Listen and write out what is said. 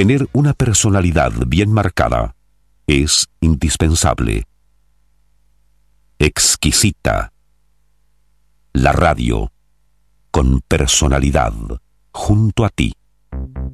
Tener una personalidad bien marcada es indispensable. Exquisita. La radio, con personalidad, junto a ti.